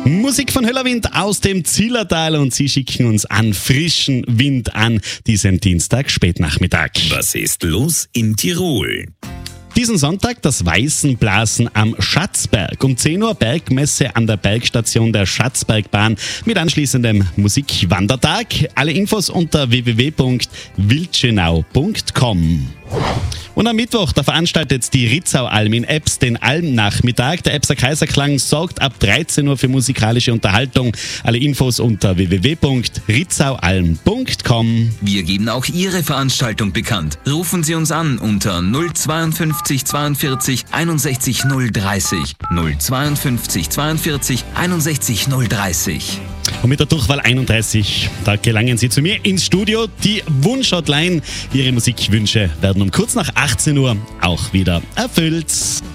Musik von Höllerwind aus dem Zillertal und sie schicken uns an frischen Wind an diesem Dienstag Spätnachmittag. Was ist los in Tirol? Diesen Sonntag das Weißenblasen am Schatzberg. Um 10 Uhr Bergmesse an der Bergstation der Schatzbergbahn mit anschließendem Musikwandertag. Alle Infos unter www.wildschönau.com. Und am Mittwoch, da veranstaltet die Ritzaualm in Ebbs den Almnachmittag. Der Ebbser Kaiserklang sorgt ab 13 Uhr für musikalische Unterhaltung. Alle Infos unter www.ritzaualm.com. Wir geben auch Ihre Veranstaltung bekannt. Rufen Sie uns an unter 052 42 61 030. 052 42 61 030. Und mit der Durchwahl 31, da gelangen Sie zu mir ins Studio. Die Wunschhotline. Ihre Musikwünsche werden um kurz nach 18 Uhr auch wieder erfüllt.